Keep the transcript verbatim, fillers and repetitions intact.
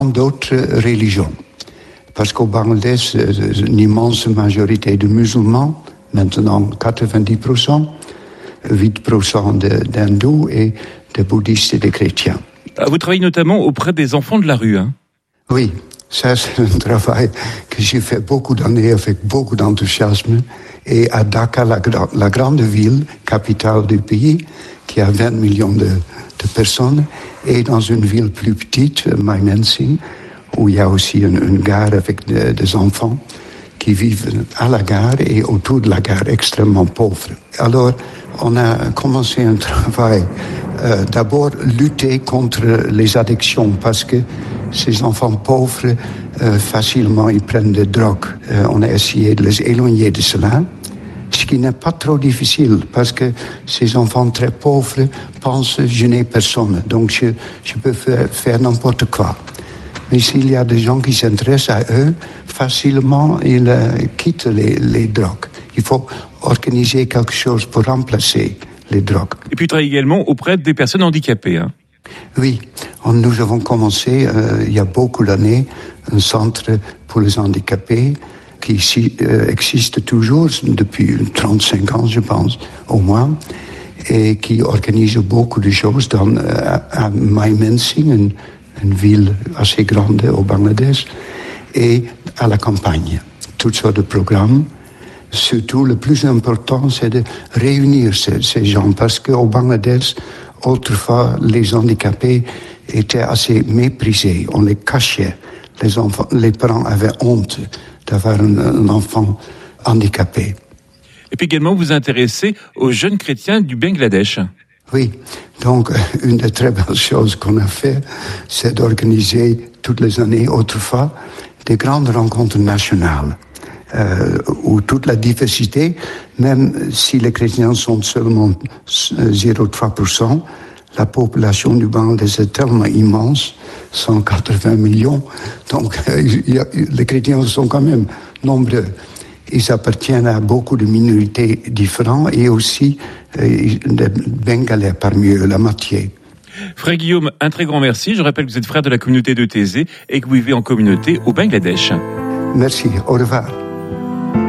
d'autres religions. Parce qu'au Bangladesh, une immense majorité de musulmans, maintenant quatre-vingt-dix pour cent, huit pour cent d'hindous et de bouddhistes et de chrétiens. Vous travaillez notamment auprès des enfants de la rue, hein? Oui, ça c'est un travail que j'ai fait beaucoup d'années avec beaucoup d'enthousiasme. Et à Dhaka, la, la grande ville, capitale du pays, qui a vingt millions de, de personnes, et dans une ville plus petite, Mymensingh, où il y a aussi une, une gare avec de, des enfants qui vivent à la gare et autour de la gare, extrêmement pauvres. Alors, on a commencé un travail, euh, d'abord lutter contre les addictions, parce que ces enfants pauvres, euh, facilement, ils prennent des drogues. Euh, on a essayé de les éloigner de cela, ce qui n'est pas trop difficile, parce que ces enfants très pauvres pensent « je n'ai personne, donc je, je peux faire, faire n'importe quoi ». Mais s'il y a des gens qui s'intéressent à eux, facilement, ils euh, quittent les, les drogues. Il faut organiser quelque chose pour remplacer les drogues. Et puis, tu travailles également auprès des personnes handicapées, hein? Oui, nous avons commencé, euh, il y a beaucoup d'années, un centre pour les handicapés qui ici, euh, existe toujours depuis trente-cinq ans, je pense, au moins, et qui organise beaucoup de choses dans, à, à Mymensingh, une, une ville assez grande au Bangladesh, et à la campagne. Toutes sortes de programmes. Surtout, le plus important, c'est de réunir ces, ces gens, parce qu'au Bangladesh, autrefois, les handicapés étaient assez méprisés. On les cachait. Les enfants, les parents avaient honte d'avoir un, un enfant handicapé. Et puis également, vous vous intéressez aux jeunes chrétiens du Bangladesh. Oui, donc une des très belles choses qu'on a fait, c'est d'organiser toutes les années, autrefois, des grandes rencontres nationales. Euh, où toute la diversité, même si les chrétiens sont seulement zéro virgule trois pour cent, la population du Bangladesh est tellement immense, cent quatre-vingts millions, donc euh, y a, les chrétiens sont quand même nombreux. Ils appartiennent à beaucoup de minorités différentes et aussi euh, des Bengalais parmi eux, la moitié. Frère Guillaume, un très grand merci. Je rappelle que vous êtes frère de la communauté de Thésée et que vous vivez en communauté au Bangladesh. Merci, au revoir.